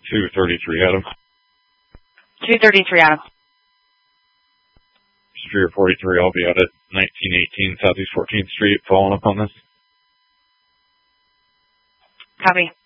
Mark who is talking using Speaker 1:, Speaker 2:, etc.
Speaker 1: 233 Adam.
Speaker 2: 233 Adam.
Speaker 1: Superior 43, I'll be out at 1918 Southeast 14th Street following up on this.
Speaker 2: Copy.